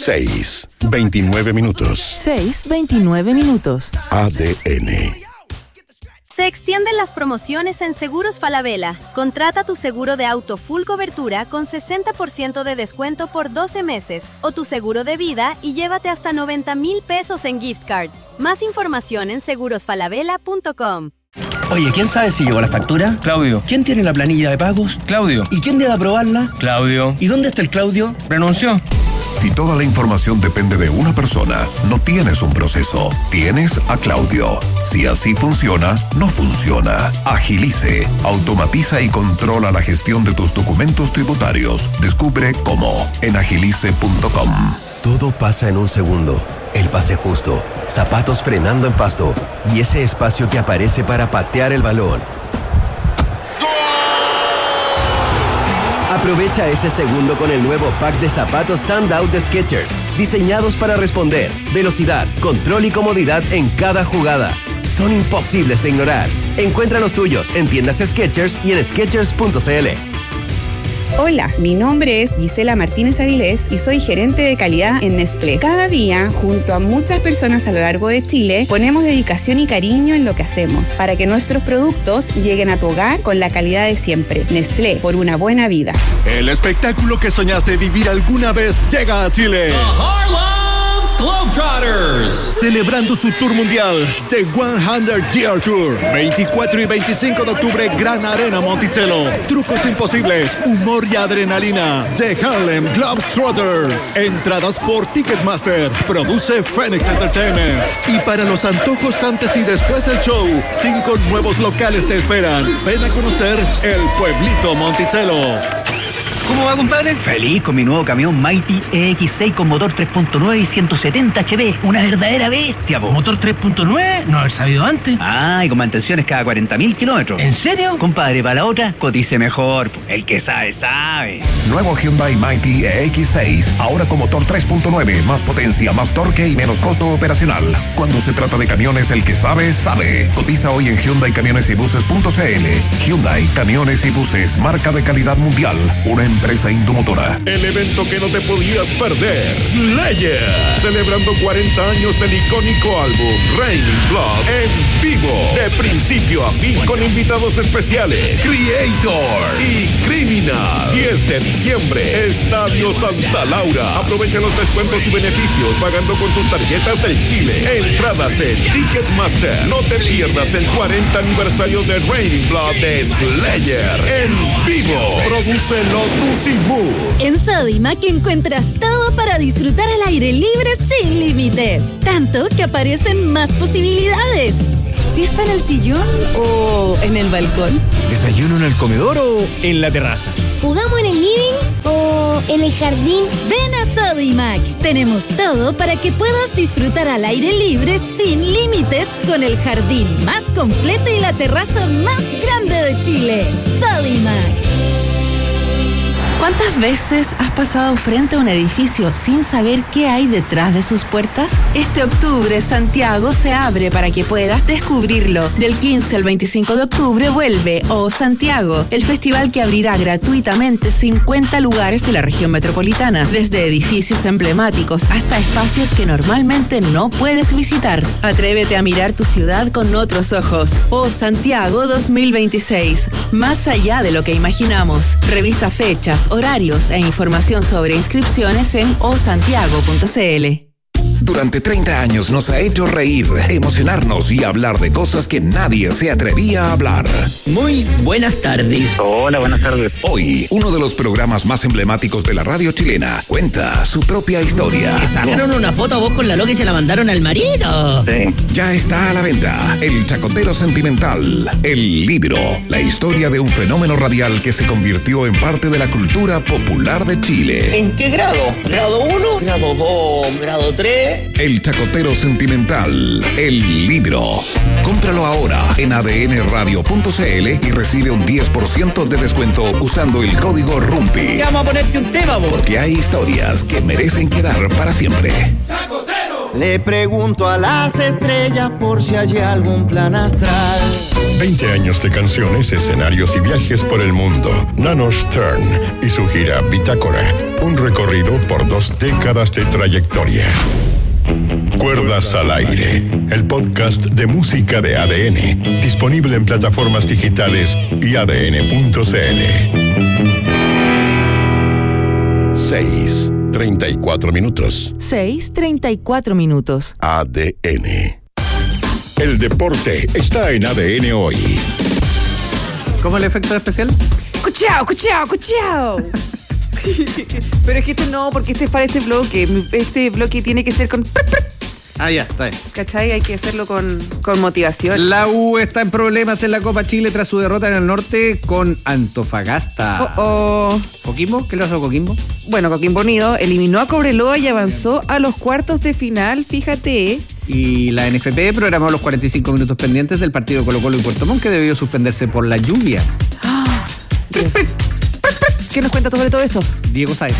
6:29 minutos. 6:29 minutos. ADN. Se extienden las promociones en Seguros Falabella. Contrata tu seguro de auto full cobertura con 60% de descuento por 12 meses o tu seguro de vida y llévate hasta 90,000 pesos en gift cards. Más información en segurosfalabella.com. Oye, ¿quién sabe si llegó la factura? Claudio. ¿Quién tiene la planilla de pagos? Claudio. ¿Y quién debe aprobarla? Claudio. ¿Y dónde está el Claudio? Renunció. Si toda la información depende de una persona, no tienes un proceso, tienes a Claudio. Si así funciona, no funciona. Agilice, automatiza y controla la gestión de tus documentos tributarios. Descubre cómo en agilice.com. Todo pasa en un segundo. El pase justo, zapatos frenando en pasto y ese espacio que aparece para patear el balón. Aprovecha ese segundo con el nuevo pack de zapatos Standout de Skechers, diseñados para responder, velocidad, control y comodidad en cada jugada. Son imposibles de ignorar. Encuentra los tuyos en tiendas Skechers y en Skechers.cl. Hola, mi nombre es Gisela Martínez Avilés y soy gerente de calidad en Nestlé. Cada día, junto a muchas personas a lo largo de Chile, ponemos dedicación y cariño en lo que hacemos para que nuestros productos lleguen a tu hogar con la calidad de siempre. Nestlé, por una buena vida. El espectáculo que soñaste vivir alguna vez llega a Chile. The Harlem Globetrotters. Celebrando su tour mundial, The 100 Year Tour. 24 y 25 de octubre, Gran Arena Monticello. Trucos imposibles, humor y adrenalina. The Harlem Globetrotters. Entradas por Ticketmaster. Produce Phoenix Entertainment. Y para los antojos antes y después del show, 5 nuevos locales te esperan. Ven a conocer el pueblito Monticello. ¿Cómo va, compadre? Feliz con mi nuevo camión Mighty EX6 con motor 3.9 y 170 HP. Una verdadera bestia, po. ¿Motor 3.9? No haber sabido antes. Ah, y con mantenciones cada 40.000 kilómetros. ¿En serio? Compadre, para la otra, cotice mejor, po. El que sabe, sabe. Nuevo Hyundai Mighty EX6, ahora con motor 3.9, más potencia, más torque y menos costo operacional. Cuando se trata de camiones, el que sabe, sabe. Cotiza hoy en HyundaiCamionesYbuses.cl. Hyundai Camiones y Buses, marca de calidad mundial. Una empresa Indomotora. El evento que no te podías perder. Slayer. Celebrando 40 años del icónico álbum Raining Blood en vivo. De principio a fin con invitados especiales. Creator y Criminal. 10 de diciembre. Estadio Santa Laura. Aprovecha los descuentos y beneficios pagando con tus tarjetas del Chile. Entradas en Ticketmaster. No te pierdas el 40 aniversario de Raining Blood de Slayer en vivo. Prodúcelo Tusimu. En Sodimac encuentras todo para disfrutar al aire libre sin límites. Tanto que aparecen más posibilidades. ¿Siesta en el sillón o en el balcón? ¿Desayuno en el comedor o en la terraza? ¿Jugamos en el living o en el jardín? Ven a Sodimac. Tenemos todo para que puedas disfrutar al aire libre sin límites con el jardín más completo y la terraza más grande de Chile. Sodimac. ¿Cuántas veces has pasado frente a un edificio sin saber qué hay detrás de sus puertas? Este octubre, Santiago se abre para que puedas descubrirlo. Del 15 al 25 de octubre vuelve O Santiago, el festival que abrirá gratuitamente 50 lugares de la región metropolitana, desde edificios emblemáticos hasta espacios que normalmente no puedes visitar. Atrévete a mirar tu ciudad con otros ojos. O Santiago 2026, más allá de lo que imaginamos. Revisa fechas, horarios e información sobre inscripciones en osantiago.cl. Durante 30 años nos ha hecho reír, emocionarnos y hablar de cosas que nadie se atrevía a hablar. Muy buenas tardes. Hola, buenas tardes. Hoy, uno de los programas más emblemáticos de la radio chilena cuenta su propia historia. Sacaron una foto a vos con la loca y se la mandaron al marido. Sí. Ya está a la venta El Chacotero Sentimental, el libro, la historia de un fenómeno radial que se convirtió en parte de la cultura popular de Chile. ¿En qué grado? ¿Grado 1? ¿Grado 2? ¿Grado 3? El Chacotero Sentimental, el libro. Cómpralo ahora en adnradio.cl y recibe un 10% de descuento usando el código RUMPI. Ya vamos a ponerte un tema, vos. Porque hay historias que merecen quedar para siempre. ¡Chacotero! Le pregunto a las estrellas por si hay algún plan astral. 20 años de canciones, escenarios y viajes por el mundo. Nano Stern y su gira Bitácora. Un recorrido por 2 décadas de trayectoria. Cuerdas al aire, el podcast de música de ADN, disponible en plataformas digitales y adn.cl. 6:34 minutos. 6:34 minutos. ADN. El deporte está en ADN hoy. ¿Cómo es el efecto especial? ¡Cuchao, cuchao, cuchao! Pero es que porque este es para este bloque. Este bloque tiene que ser con... Ah, ya, está bien. ¿Cachai? Hay que hacerlo con motivación. La U está en problemas en la Copa Chile tras su derrota en el norte con Antofagasta. ¿Coquimbo? ¿Qué le pasó a Coquimbo? Bueno, Coquimbo Unido eliminó a Cobreloa y avanzó a los cuartos de final, fíjate. Y la NFP programó los 45 minutos pendientes del partido Colo-Colo y Puerto Montt, que debió suspenderse por la lluvia. ¿Qué nos cuenta sobre todo esto? Diego Sáez.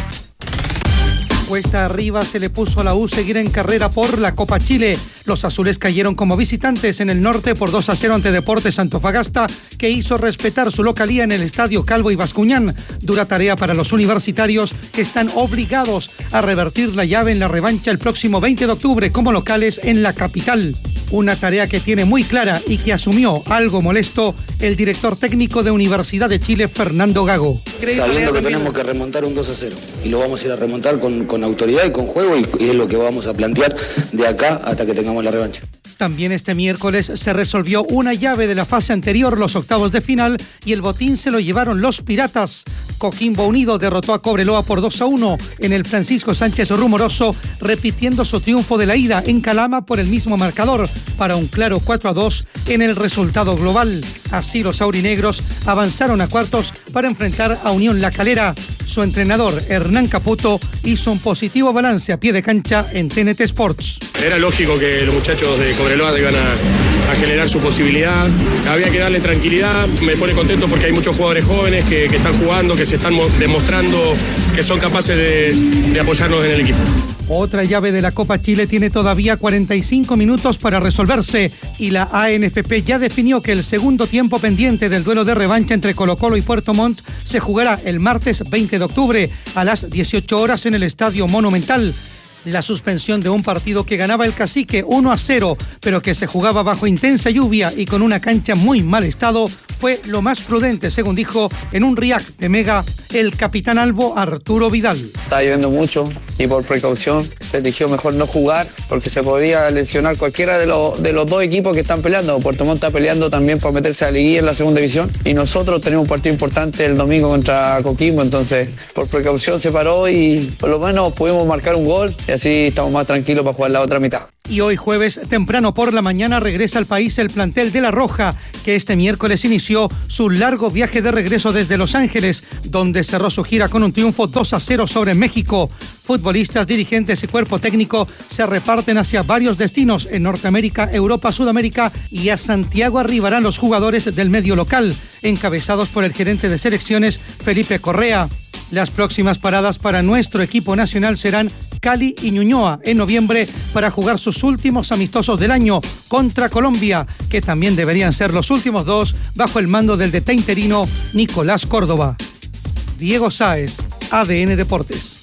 Cuesta arriba se le puso a la U seguir en carrera por la Copa Chile. Los azules cayeron como visitantes en el norte por 2-0 ante Deportes Antofagasta, que hizo respetar su localía en el Estadio Calvo y Bascuñán. Dura tarea para los universitarios, que están obligados a revertir la llave en la revancha el próximo 20 de octubre como locales en la capital. Una tarea que tiene muy clara y que asumió, algo molesto, el director técnico de Universidad de Chile, Fernando Gago. Sabiendo que tenemos que remontar un 2-0 y lo vamos a ir a remontar con autoridad y con juego y es lo que vamos a plantear de acá hasta que tengamos la revancha. También este miércoles se resolvió una llave de la fase anterior, los octavos de final, y el botín se lo llevaron los Piratas. Coquimbo Unido derrotó a Cobreloa por 2-1 en el Francisco Sánchez Rumoroso, repitiendo su triunfo de la ida en Calama por el mismo marcador, para un claro 4-2 en el resultado global. Así los aurinegros avanzaron a cuartos para enfrentar a Unión La Calera. Su entrenador, Hernán Caputo, hizo un positivo balance a pie de cancha en TNT Sports. Era lógico que los muchachos de Cobreloa iban a generar su posibilidad. Había que darle tranquilidad. Me pone contento porque hay muchos jugadores jóvenes que están jugando, que se están demostrando que son capaces de apoyarnos en el equipo. Otra llave de la Copa Chile tiene todavía 45 minutos para resolverse y la ANFP ya definió que el segundo tiempo pendiente del duelo de revancha entre Colo-Colo y Puerto Montt se jugará el martes 20 de octubre a las 18 horas en el Estadio Monumental. La suspensión de un partido que ganaba el Cacique 1-0, pero que se jugaba bajo intensa lluvia y con una cancha muy mal estado, fue lo más prudente, según dijo en un react de Mega el capitán albo Arturo Vidal. Estaba lloviendo mucho y por precaución se eligió mejor no jugar porque se podía lesionar cualquiera de los dos equipos que están peleando. Puerto Montt está peleando también por meterse a la liguilla en la segunda división y nosotros tenemos un partido importante el domingo contra Coquimbo, entonces por precaución se paró y por lo menos pudimos marcar un gol. Y así estamos más tranquilos para jugar la otra mitad. Y hoy jueves, temprano por la mañana, regresa al país el plantel de La Roja, que este miércoles inició su largo viaje de regreso desde Los Ángeles, donde cerró su gira con un triunfo 2-0 sobre México. Futbolistas, dirigentes y cuerpo técnico se reparten hacia varios destinos en Norteamérica, Europa, Sudamérica, y a Santiago arribarán los jugadores del medio local, encabezados por el gerente de selecciones, Felipe Correa. Las próximas paradas para nuestro equipo nacional serán Cali y Ñuñoa en noviembre para jugar sus últimos amistosos del año contra Colombia, que también deberían ser los últimos dos bajo el mando del DT interino Nicolás Córdoba. Diego Sáez, ADN Deportes.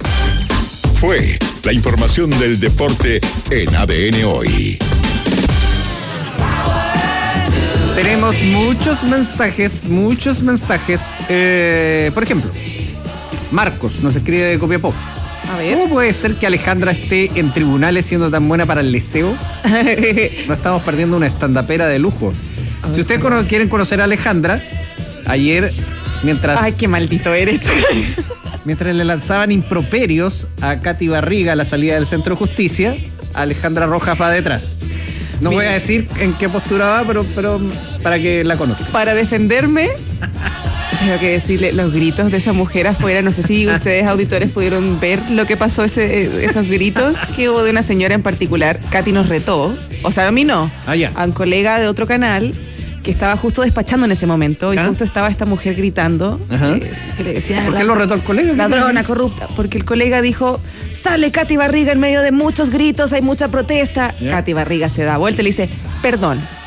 Fue la información del deporte en ADN Hoy. Tenemos muchos mensajes. Por ejemplo, Marcos nos escribe de Copiapó. A ver. ¿Cómo puede ser que Alejandra esté en tribunales siendo tan buena para el liceo? No estamos perdiendo una estandapera de lujo. Si ustedes quieren conocer a Alejandra, ayer, mientras... Ay, qué maldito eres. Mientras le lanzaban improperios a Katy Barriga a la salida del Centro de Justicia, Alejandra Rojas va detrás. No voy a decir en qué postura va, pero para que la conozcan. Para defenderme, tengo que decirle, los gritos de esa mujer afuera, no sé si ustedes auditores pudieron ver lo que pasó, esos gritos que hubo de una señora en particular. Katy nos retó, o sea, a mí no, a un colega de otro canal que estaba justo despachando en ese momento y justo estaba esta mujer gritando que le decía... ¿Por qué lo retó el colega? Ladrona, corrupta. Porque el colega dijo, sale Katy Barriga en medio de muchos gritos, hay mucha protesta. Katy Barriga se da vuelta y le dice, perdón,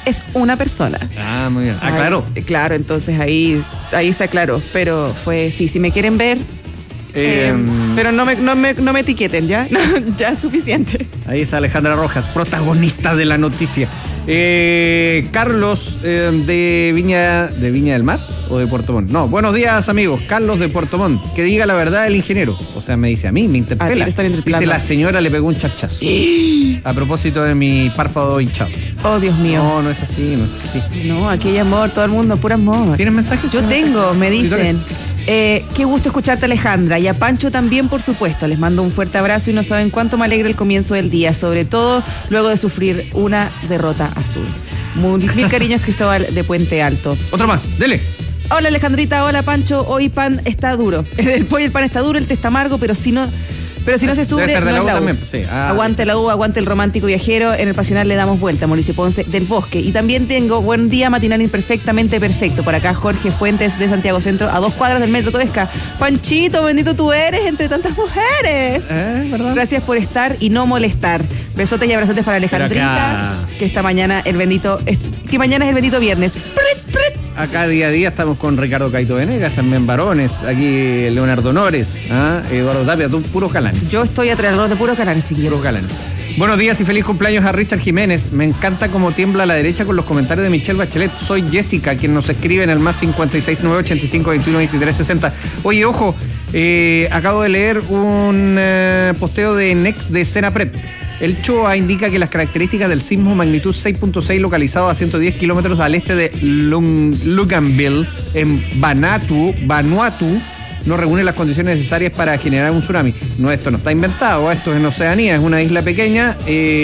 es una persona. Ah, muy bien. Aclaró. Claro, entonces ahí se aclaró. Pero fue, sí, si me quieren ver, pero no me etiqueten, ¿ya? Ya es suficiente. Ahí está Alejandra Rojas, protagonista de la noticia. Carlos de Viña del Mar o de Puerto Montt. No, buenos días, amigos. Carlos de Puerto Montt. Que diga la verdad el ingeniero. O sea, me dice a mí, me interpela. Dice la señora le pegó un chachazo. A propósito de mi párpado hinchado. Oh, Dios mío. No es así, no es así. No, aquí hay amor, todo el mundo, puro amor. ¿Tienes mensajes? Yo tengo, me dicen. Qué gusto escucharte, Alejandra, y a Pancho también, por supuesto. Les mando un fuerte abrazo y no saben cuánto me alegra el comienzo del día, sobre todo luego de sufrir una derrota azul. Mil cariños, Cristóbal de Puente Alto. Otro más, dele. Hola, Alejandrita, hola, Pancho. Hoy pan está duro. El pollo y el pan está duro, el té está amargo, pero si no se sube, de no la es U la U. también, sí. Aguante la U, aguante el romántico viajero. En el Pasional le damos vuelta, Mauricio Ponce del Bosque. Y también tengo buen día matinal imperfectamente perfecto. Por acá Jorge Fuentes de Santiago Centro, a 2 cuadras del Metro Toesca. Panchito, bendito tú eres entre tantas mujeres. ¿Verdad? Gracias por estar y no molestar. Besotes y abrazotes para Alejandrita, que mañana es el bendito viernes. Acá día a día estamos con Ricardo Caito Venegas, también varones, aquí Leonardo Nores, Eduardo Tapia, tú puros galanes. Yo estoy alrededor de puros galanes, chiquillos. Puros galanes. Buenos días y feliz cumpleaños a Richard Jiménez. Me encanta cómo tiembla a la derecha con los comentarios de Michelle Bachelet. Soy Jessica, quien nos escribe en el más 569-85-21-23-60. Oye, ojo, acabo de leer un posteo de Next de Senapred. El CHOA indica que las características del sismo magnitud 6.6 localizado a 110 kilómetros al este de Luganville, en Vanuatu, no reúne las condiciones necesarias para generar un tsunami. No, esto no está inventado, esto es en Oceanía, es una isla pequeña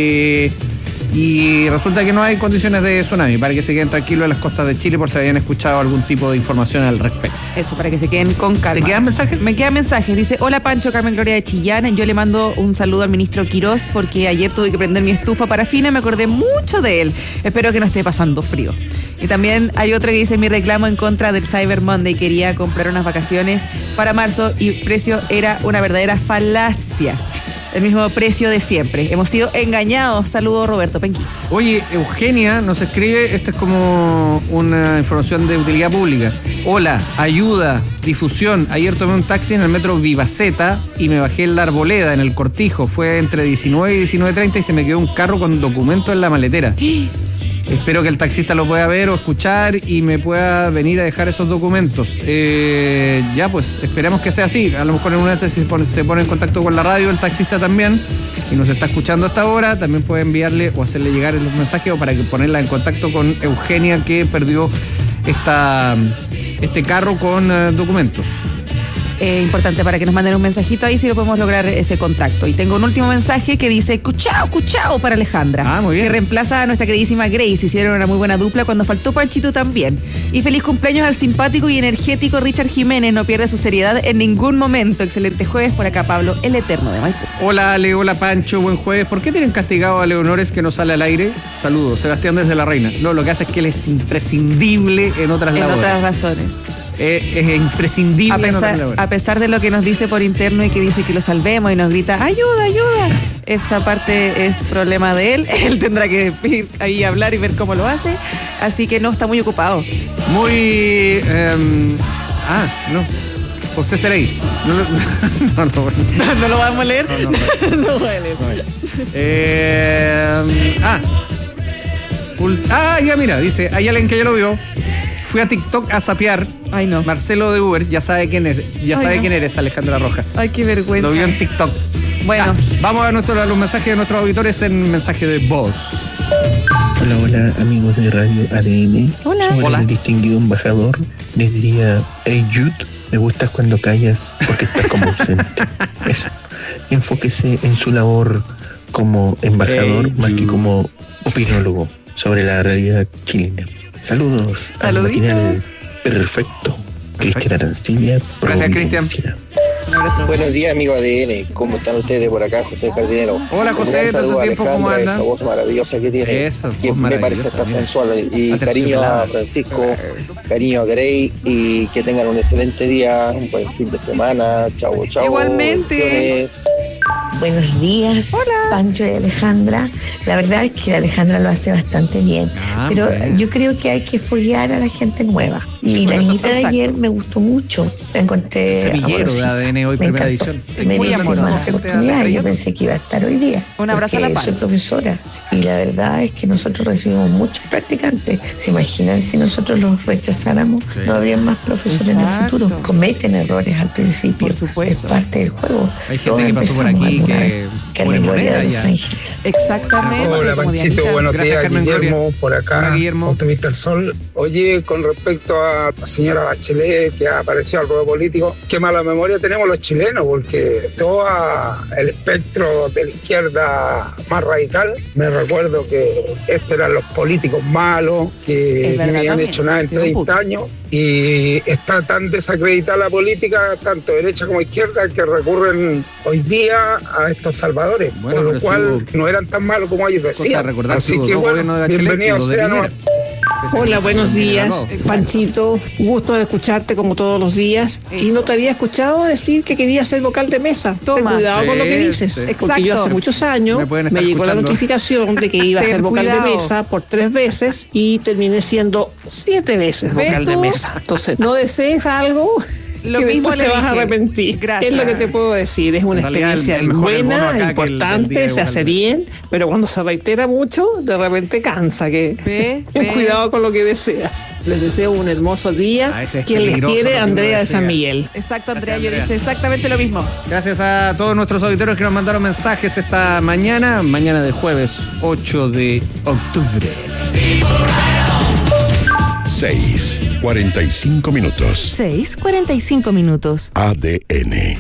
y resulta que no hay condiciones de tsunami, para que se queden tranquilos en las costas de Chile por si habían escuchado algún tipo de información al respecto. Eso, para que se queden con calma. ¿Te quedan mensajes? Me quedan mensajes. Dice, hola Pancho, Carmen Gloria de Chillán. Yo le mando un saludo al ministro Quirós porque ayer tuve que prender mi estufa parafina y me acordé mucho de él. Espero que no esté pasando frío. Y también hay otra que dice, mi reclamo en contra del Cyber Monday. Quería comprar unas vacaciones para marzo y el precio era una verdadera falacia. El mismo precio de siempre. Hemos sido engañados. Saludos, Roberto Penqui. Oye, Eugenia nos escribe, esto es como una información de utilidad pública. Hola, ayuda, difusión. Ayer tomé un taxi en el metro Vivaceta y me bajé en la Arboleda, en el Cortijo. Fue entre 19 y 19:30 y se me quedó un carro con documentos en la maletera. Espero que el taxista lo pueda ver o escuchar y me pueda venir a dejar esos documentos. Ya pues, esperemos que sea así. A lo mejor en una vez se pone en contacto con la radio, el taxista también, y nos está escuchando hasta ahora. También puede enviarle o hacerle llegar los mensajes o para que ponerla en contacto con Eugenia, que perdió este carro con documentos. Importante para que nos manden un mensajito ahí si lo podemos lograr ese contacto. Y tengo un último mensaje que dice cuchao para Alejandra, muy bien, que reemplaza a nuestra queridísima Grace. Hicieron una muy buena dupla cuando faltó Panchito también. Y feliz cumpleaños al simpático y energético Richard Jiménez, no pierde su seriedad en ningún momento. Excelente jueves. Por acá Pablo, el eterno de Maipú. Hola Ale, hola Pancho, buen jueves. ¿Por qué tienen castigado a Leonores que no sale al aire? Saludos, Sebastián desde La Reina. No, lo que hace es que él es imprescindible en otras labores. En otras razones. Es imprescindible. A pesar de lo que nos dice por interno y que dice que lo salvemos y nos grita ayuda, esa parte es problema de él. Él tendrá que ir ahí a hablar y ver cómo lo hace, así que no, está muy ocupado. No, José Serey. No lo vamos a leer. No voy a leer. Ya mira, dice, hay alguien que ya lo vio. Fui a TikTok a zapear. Ay, no. Marcelo de Uber, ya sabe quién es. Quién eres, Alejandra Rojas. Ay, qué vergüenza. Lo vio en TikTok. Bueno. Vamos a los mensajes de nuestros auditores en mensaje de voz. Hola, amigos de Radio ADN. Hola. El distinguido embajador. Les diría, hey Jude, me gustas cuando callas porque estás como ausente. Eso. Enfóquese en su labor como embajador más que como opinólogo sobre la realidad chilena. Saludos al matinal perfecto. Cristian Arancibia. Gracias, Cristian. Buenos días, amigos ADN. ¿Cómo están ustedes por acá? José Jardinero. Hola, José. Un saludo a Alejandra, esa voz maravillosa que tiene. Eso, que me parece tan sensual. Y cariño a Francisco, cariño a Grey, y que tengan un excelente día, un buen fin de semana. Chau. Igualmente. Buenos días, Pancho y Alejandra. La verdad es que Alejandra lo hace bastante bien, pero yo creo que hay que foguear a la gente nueva. Y la niñita de ayer me gustó mucho. La encontré semillero de ADN hoy, primera edición. Muy amorosa oportunidad. Yo pensé que iba a estar hoy día. Un abrazo a la paz. Soy profesora y la verdad es que nosotros recibimos muchos practicantes. ¿Se imaginan si nosotros los rechazáramos? Sí. No habría más profesores en el futuro. Cometen errores al principio. Por supuesto. Es parte del juego. Hay gente que pasó por aquí que Carmen Gloria de Los Ángeles. Exactamente. Hola, Panchito, buenos días. Carmen Guillermo, Gloria. por acá. Hola, Guillermo. Autopista al Sol. Oye, con respecto a la señora Bachelet, que apareció al ruedo político, qué mala memoria tenemos los chilenos, porque todo el espectro de la izquierda más radical, me recuerdo que estos eran los políticos malos, que no habían hecho nada en 30 años, y está tan desacreditada la política, tanto derecha como izquierda, que recurren hoy día a estos salvadores, por lo cual no eran tan malos como ellos decían. Así que bueno, bienvenidos sean. Hola, buenos días, Panchito. Gusto de escucharte como todos los días. Eso. Y no te había escuchado decir que querías ser vocal de mesa. Ten cuidado con lo que dices. Porque yo hace muchos años me llegó la notificación de que iba a ser vocal de mesa por 3 veces y terminé siendo 7 veces vocal de mesa. Entonces, no desees algo lo que mismo después te vas a arrepentir. Gracias. Es lo que te puedo decir. Es una experiencia buena, importante, se hace bien, pero cuando se reitera mucho, de repente cansa. Ten cuidado con lo que deseas. Les deseo un hermoso día. Quien les quiere, Andrea de San Miguel. Exacto, Andrea, yo dice exactamente lo mismo. Gracias a todos nuestros auditores que nos mandaron mensajes esta mañana de jueves 8 de octubre. 6:45 minutos. 6:45 minutos. ADN.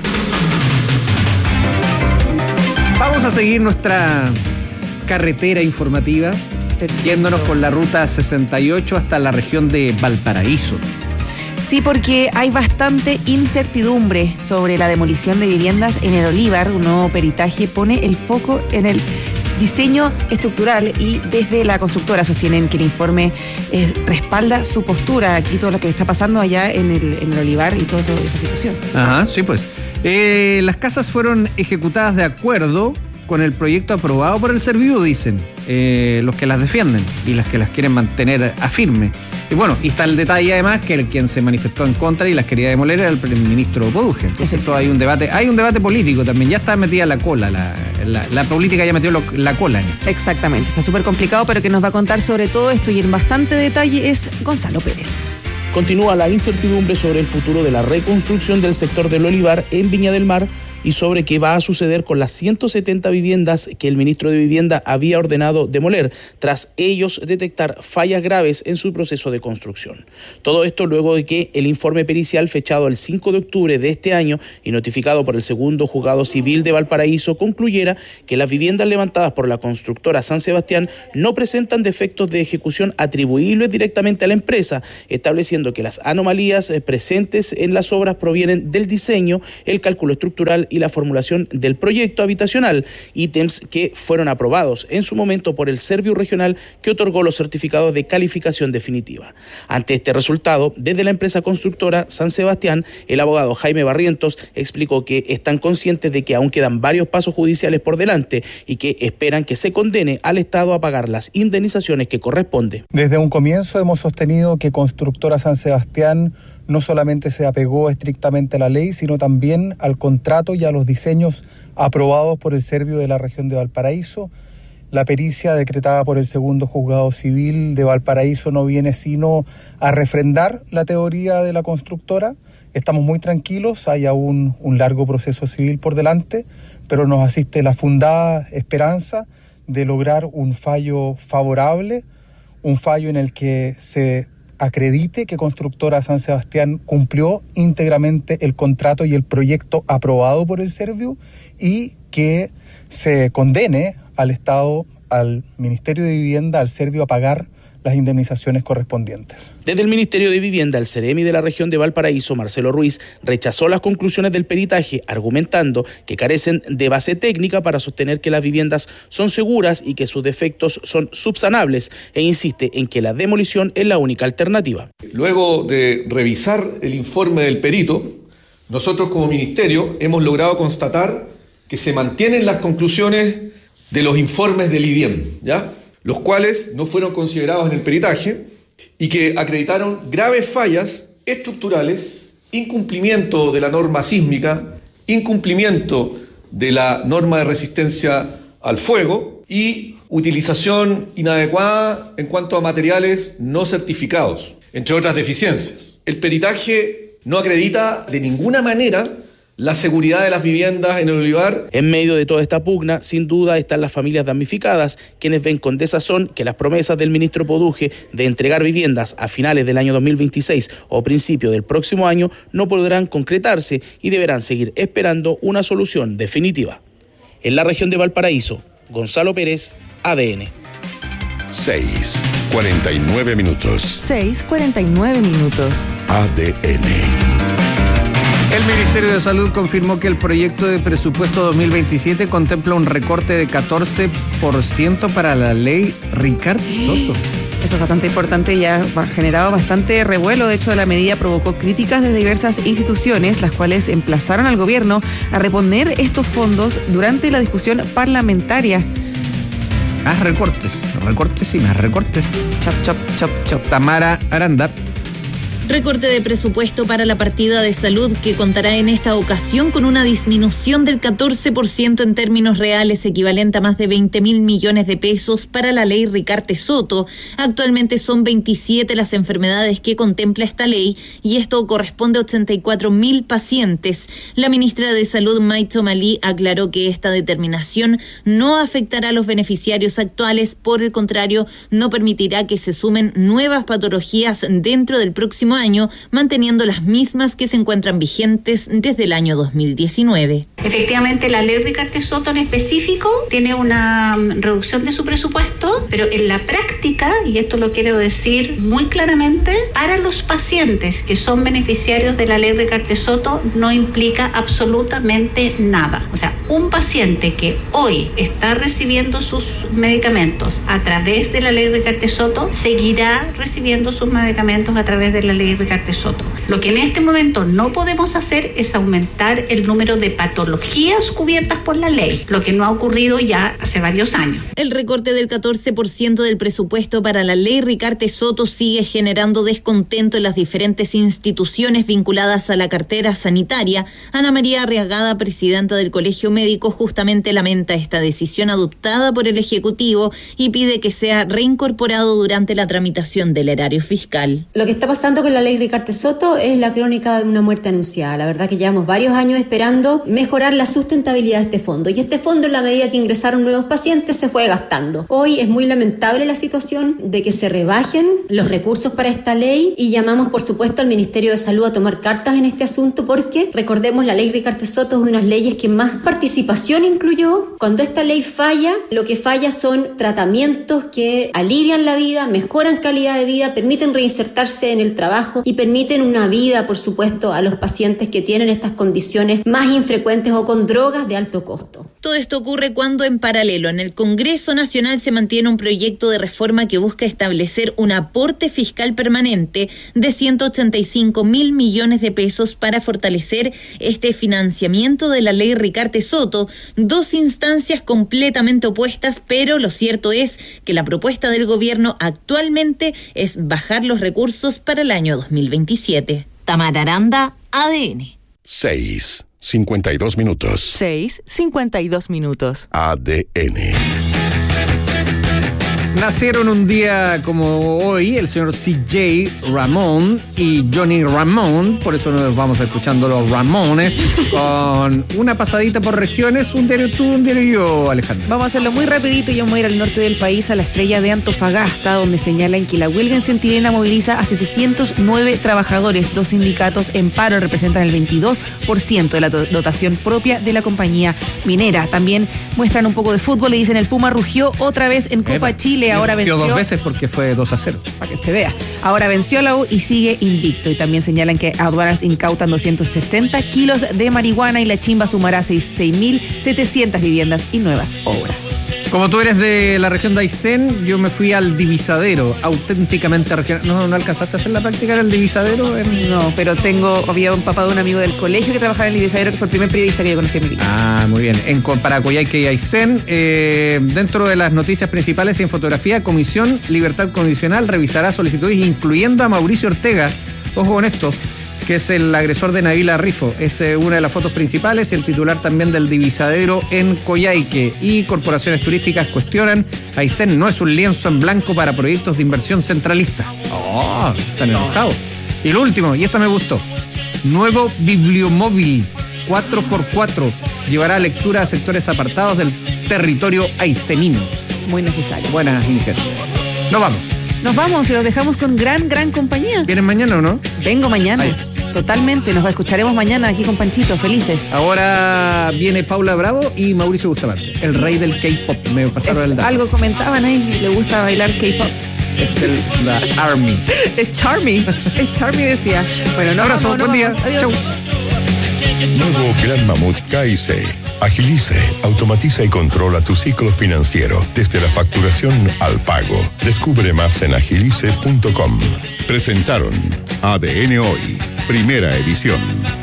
Vamos a seguir nuestra carretera informativa, yéndonos por la ruta 68 hasta la región de Valparaíso. Sí, porque hay bastante incertidumbre sobre la demolición de viviendas en el Olívar. Un nuevo peritaje pone el foco en el diseño estructural y desde la constructora sostienen que el informe respalda su postura. Aquí todo lo que está pasando allá en el Olívar y toda esa situación. Ajá, sí, pues. Las casas fueron ejecutadas de acuerdo con el proyecto aprobado por el Serviu, dicen los que las defienden y las que las quieren mantener a firme. Y bueno, y está el detalle además que quien se manifestó en contra y las quería demoler era el ministro Poduje. Entonces todo hay un debate político también, ya está metida la cola, la política ya metió la cola en esto. Exactamente, está súper complicado, pero que nos va a contar sobre todo esto y en bastante detalle es Gonzalo Pérez. Continúa la incertidumbre sobre el futuro de la reconstrucción del sector del Olivar en Viña del Mar y sobre qué va a suceder con las 170 viviendas que el ministro de Vivienda había ordenado demoler, tras ellos detectar fallas graves en su proceso de construcción. Todo esto luego de que el informe pericial fechado el 5 de octubre de este año y notificado por el segundo juzgado civil de Valparaíso concluyera que las viviendas levantadas por la constructora San Sebastián no presentan defectos de ejecución atribuibles directamente a la empresa, estableciendo que las anomalías presentes en las obras provienen del diseño, el cálculo estructural y la formulación del proyecto habitacional, ítems que fueron aprobados en su momento por el Serviu Regional que otorgó los certificados de calificación definitiva. Ante este resultado, desde la empresa constructora San Sebastián, el abogado Jaime Barrientos explicó que están conscientes de que aún quedan varios pasos judiciales por delante y que esperan que se condene al Estado a pagar las indemnizaciones que corresponde. Desde un comienzo hemos sostenido que Constructora San Sebastián no solamente se apegó estrictamente a la ley, sino también al contrato y a los diseños aprobados por el Serviu de la región de Valparaíso. La pericia decretada por el segundo juzgado civil de Valparaíso no viene sino a refrendar la teoría de la constructora. Estamos muy tranquilos, hay aún un largo proceso civil por delante, pero nos asiste la fundada esperanza de lograr un fallo favorable, un fallo en el que se acredite que Constructora San Sebastián cumplió íntegramente el contrato y el proyecto aprobado por el Serviu y que se condene al Estado, al Ministerio de Vivienda, al Serviu a pagar las indemnizaciones correspondientes. Desde el Ministerio de Vivienda, el CEREMI de la región de Valparaíso, Marcelo Ruiz, rechazó las conclusiones del peritaje, argumentando que carecen de base técnica para sostener que las viviendas son seguras y que sus defectos son subsanables, e insiste en que la demolición es la única alternativa. Luego de revisar el informe del perito, nosotros como ministerio hemos logrado constatar que se mantienen las conclusiones de los informes del IDIEM, ¿ya? Los cuales no fueron considerados en el peritaje y que acreditaron graves fallas estructurales, incumplimiento de la norma sísmica, incumplimiento de la norma de resistencia al fuego y utilización inadecuada en cuanto a materiales no certificados, entre otras deficiencias. El peritaje no acredita de ninguna manera la seguridad de las viviendas en el olivar. En medio de toda esta pugna, sin duda, están las familias damnificadas, quienes ven con desazón que las promesas del ministro Poduje de entregar viviendas a finales del año 2026 o principio del próximo año no podrán concretarse y deberán seguir esperando una solución definitiva. En la región de Valparaíso, Gonzalo Pérez, ADN. 6:49 minutos. 6:49 minutos. ADN. El Ministerio de Salud confirmó que el proyecto de presupuesto 2027 contempla un recorte de 14% para la ley Ricardo Soto. Eso es bastante importante y ha generado bastante revuelo. De hecho, la medida provocó críticas de diversas instituciones, las cuales emplazaron al gobierno a reponer estos fondos durante la discusión parlamentaria. Recortes y más recortes. Chop. Tamara Aranda. Recorte de presupuesto para la partida de salud que contará en esta ocasión con una disminución del 14% en términos reales, equivalente a más de 20.000 millones de pesos para la ley Ricardo Soto. Actualmente son 27 las enfermedades que contempla esta ley y esto corresponde a 84.000 pacientes. La ministra de Salud, Maite Omalí, aclaró que esta determinación no afectará a los beneficiarios actuales, por el contrario, no permitirá que se sumen nuevas patologías dentro del próximo año, manteniendo las mismas que se encuentran vigentes desde el año 2019. Efectivamente, la ley Ricardo Soto en específico tiene una reducción de su presupuesto, pero en la práctica, y esto lo quiero decir muy claramente, para los pacientes que son beneficiarios de la ley Ricardo Soto no implica absolutamente nada. O sea, un paciente que hoy está recibiendo sus medicamentos a través de la ley Ricardo Soto seguirá recibiendo sus medicamentos a través de la ley Ricardo Soto. Lo que en este momento no podemos hacer es aumentar el número de patologías cubiertas por la ley, lo que no ha ocurrido ya hace varios años. El recorte del 14% del presupuesto para la ley Ricardo Soto sigue generando descontento en las diferentes instituciones vinculadas a la cartera sanitaria. Ana María Arriagada, presidenta del Colegio Médico, justamente lamenta esta decisión adoptada por el Ejecutivo y pide que sea reincorporado durante la tramitación del erario fiscal. Lo que está pasando con la ley Ricardo Soto es la crónica de una muerte anunciada. La verdad que llevamos varios años esperando mejorar la sustentabilidad de este fondo. Y este fondo, en la medida que ingresaron nuevos pacientes, se fue gastando. Hoy es muy lamentable la situación de que se rebajen los recursos para esta ley y llamamos, por supuesto, al Ministerio de Salud a tomar cartas en este asunto porque, recordemos, la ley Ricardo Soto es una de las leyes que más participación incluyó. Cuando esta ley falla, lo que falla son tratamientos que alivian la vida, mejoran calidad de vida, permiten reinsertarse en el trabajo y permiten una vida, por supuesto, a los pacientes que tienen estas condiciones más infrecuentes o con drogas de alto costo. Todo esto ocurre cuando, en paralelo, en el Congreso Nacional se mantiene un proyecto de reforma que busca establecer un aporte fiscal permanente de 185.000 millones de pesos para fortalecer este financiamiento de la ley Ricardo Soto. Dos instancias completamente opuestas, pero lo cierto es que la propuesta del gobierno actualmente es bajar los recursos para el año 2027. Tamara Aranda, ADN. 6:52 minutos. 6:52 minutos. ADN. Nacieron un día como hoy el señor CJ Ramón y Johnny Ramón, por eso nos vamos escuchando los Ramones, con una pasadita por regiones, un diario tú, un diario yo, Alejandro. Vamos a hacerlo muy rapidito, yo me voy a ir al norte del país, a la Estrella de Antofagasta, donde señalan que la huelga en Centinela moviliza a 709 trabajadores. Dos sindicatos en paro representan el 22% de la dotación propia de la compañía minera. También muestran un poco de fútbol, le dicen el Puma rugió otra vez en Copa Chile. Ahora venció 2 veces porque fue 2-0. Para que te vea. Ahora venció a la U y sigue invicto. Y también señalan que aduanas incautan 260 kilos de marihuana y la chimba sumará 6.700 viviendas y nuevas obras. Como tú eres de la región de Aysén, yo me fui al Divisadero, auténticamente regional. ¿No alcanzaste a hacer la práctica en el Divisadero? No, pero había un papá de un amigo del colegio que trabajaba en el Divisadero, que fue el primer periodista que yo conocí en mi vida. Ah, muy bien. Para Coyhaique y Aysén, dentro de las noticias principales en fotografía, Comisión Libertad Condicional revisará solicitudes incluyendo a Mauricio Ortega, ojo con esto, que es el agresor de Nabila Rifo. Es una de las fotos principales y el titular también del Divisadero en Coyhaique. Y corporaciones turísticas cuestionan: Aysén no es un lienzo en blanco para proyectos de inversión centralista. Oh, están enojados. Y lo último, y esta me gustó: nuevo bibliomóvil 4x4 llevará lectura a sectores apartados del territorio aysenino. Muy necesario. Buenas iniciativas. Nos vamos y los dejamos con gran compañía. ¿Vienen mañana o no? Vengo mañana. Ay. Totalmente, nos escucharemos mañana aquí con Panchito, felices. Ahora viene Paula Bravo y Mauricio Bustamante, el rey del K-pop. Me pasaron el dato. Algo comentaban ahí, le gusta bailar K-pop. Es la Army. Es Charmy decía. Bueno, no. Abrazo, buen día. Chau. Nuevo Gran Mamut KIC. Agilice, automatiza y controla tu ciclo financiero desde la facturación al pago. Descubre más en agilice.com. Presentaron ADN Hoy, primera edición.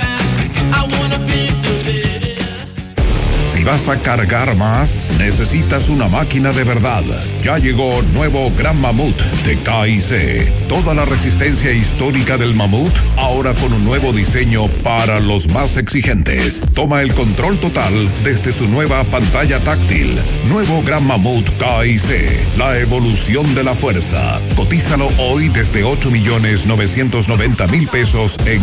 Si vas a cargar más, necesitas una máquina de verdad. Ya llegó nuevo Gran Mamut de KIC. Toda la resistencia histórica del mamut, ahora con un nuevo diseño para los más exigentes. Toma el control total desde su nueva pantalla táctil. Nuevo Gran Mamut KIC, la evolución de la fuerza. Cotízalo hoy desde 8.990.000 pesos en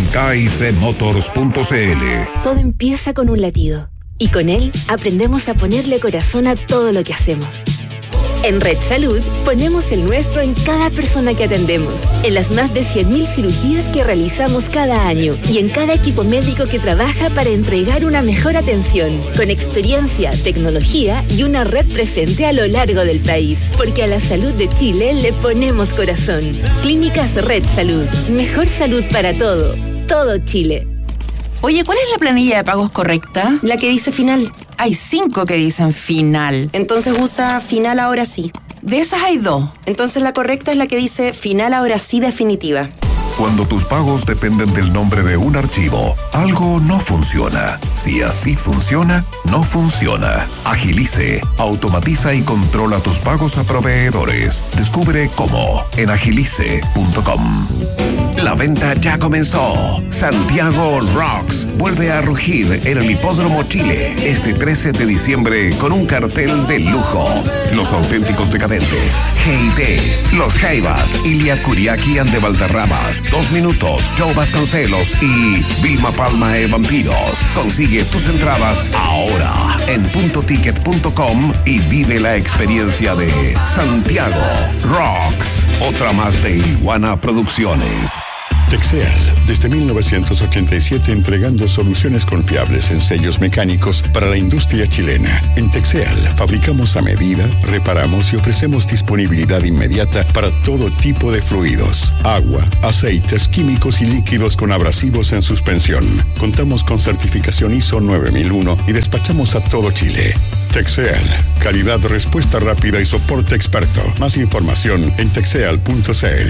KICmotors.cl. Todo empieza con un latido. Y con él aprendemos a ponerle corazón a todo lo que hacemos. En Red Salud ponemos el nuestro en cada persona que atendemos, en las más de 100.000 cirugías que realizamos cada año y en cada equipo médico que trabaja para entregar una mejor atención, con experiencia, tecnología y una red presente a lo largo del país. Porque a la salud de Chile le ponemos corazón. Clínicas Red Salud. Mejor salud para todo Chile. Oye, ¿cuál es la planilla de pagos correcta? La que dice final. Hay 5 que dicen final. Entonces usa final ahora sí. De esas hay 2. Entonces la correcta es la que dice final ahora sí definitiva. Cuando tus pagos dependen del nombre de un archivo, algo no funciona. Si así funciona, no funciona. Agilice, automatiza y controla tus pagos a proveedores. Descubre cómo en agilice.com. La venta ya comenzó. Santiago Rocks vuelve a rugir en el Hipódromo Chile este 13 de diciembre con un cartel de lujo. Los auténticos decadentes, G&T, Los Jaivas, Ilia Kuriaki and de Valderramas, 2 Minutos, Joe Vasconcelos y Vilma Palma de Vampiros. Consigue tus entradas ahora en puntoticket.com y vive la experiencia de Santiago Rocks. Otra más de Iguana Producciones. Texeal, desde 1987 entregando soluciones confiables en sellos mecánicos para la industria chilena. En Texeal fabricamos a medida, reparamos y ofrecemos disponibilidad inmediata para todo tipo de fluidos, agua, aceites, químicos y líquidos con abrasivos en suspensión. Contamos con certificación ISO 9001 y despachamos a todo Chile. Texeal, calidad, respuesta rápida y soporte experto. Más información en texeal.cl.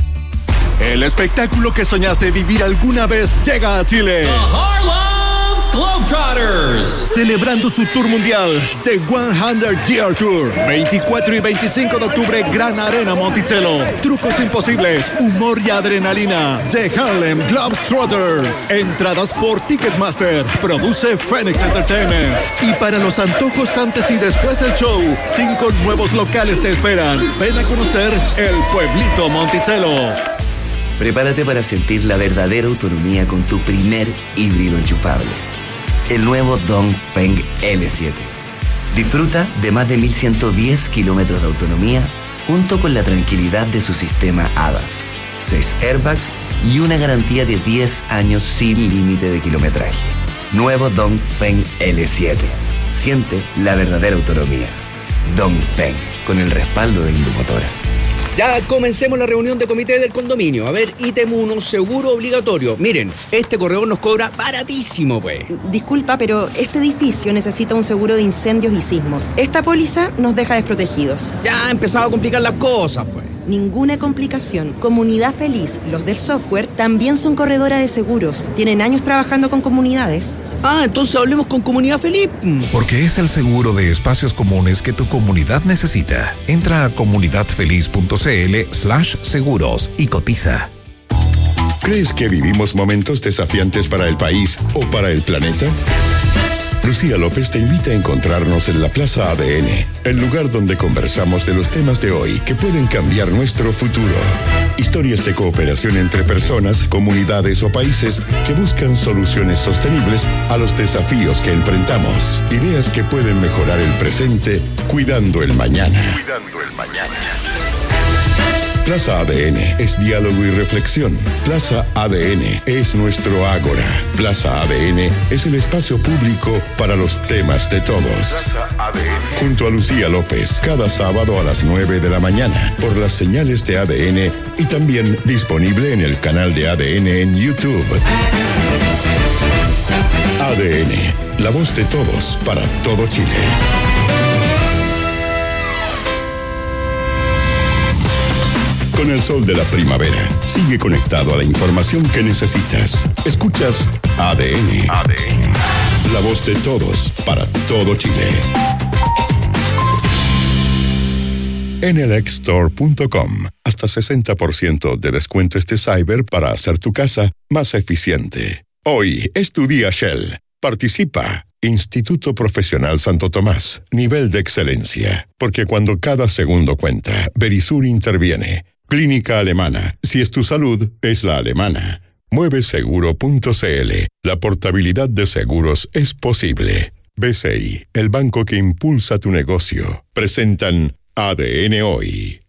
El espectáculo que soñaste vivir alguna vez llega a Chile. The Harlem Globetrotters. Celebrando su tour mundial, The 100 Year Tour. 24 y 25 de octubre, Gran Arena Monticello. Trucos imposibles, humor y adrenalina. The Harlem Globetrotters. Entradas por Ticketmaster. Produce Phoenix Entertainment. Y para los antojos antes y después del show, 5 nuevos locales te esperan. Ven a conocer el pueblito Monticello. Prepárate para sentir la verdadera autonomía con tu primer híbrido enchufable. El nuevo Dongfeng L7. Disfruta de más de 1.110 kilómetros de autonomía junto con la tranquilidad de su sistema ADAS, 6 airbags y una garantía de 10 años sin límite de kilometraje. Nuevo Dongfeng L7. Siente la verdadera autonomía. Dongfeng, con el respaldo de Indumotora. Ya comencemos la reunión de comité del condominio. A ver, ítem 1, seguro obligatorio. Miren, este corredor nos cobra baratísimo, pues. Disculpa, pero este edificio necesita un seguro de incendios y sismos. Esta póliza nos deja desprotegidos. Ya ha empezado a complicar las cosas, pues. Ninguna complicación. Comunidad Feliz, los del software, también son corredora de seguros. Tienen años trabajando con comunidades. Ah, entonces hablemos con Comunidad Feliz. Porque es el seguro de espacios comunes que tu comunidad necesita. Entra a comunidadfeliz.cl/seguros y cotiza. ¿Crees que vivimos momentos desafiantes para el país o para el planeta? Lucía López te invita a encontrarnos en la Plaza ADN, el lugar donde conversamos de los temas de hoy que pueden cambiar nuestro futuro. Historias de cooperación entre personas, comunidades o países que buscan soluciones sostenibles a los desafíos que enfrentamos. Ideas que pueden mejorar el presente, cuidando el mañana. Plaza ADN es diálogo y reflexión. Plaza ADN es nuestro ágora. Plaza ADN es el espacio público para los temas de todos. Plaza ADN. Junto a Lucía López, cada sábado a las 9 de la mañana, por las señales de ADN y también disponible en el canal de ADN en YouTube. ADN, la voz de todos para todo Chile. Con el sol de la primavera, sigue conectado a la información que necesitas. Escuchas ADN. La voz de todos para todo Chile. NLXstore.com. Hasta 60% de descuento este cyber para hacer tu casa más eficiente. Hoy es tu día Shell. Participa. Instituto Profesional Santo Tomás. Nivel de excelencia. Porque cuando cada segundo cuenta, Verisur interviene. Clínica Alemana. Si es tu salud, es la alemana. Mueveseguro.cl. La portabilidad de seguros es posible. BCI, el banco que impulsa tu negocio. Presentan ADN Hoy.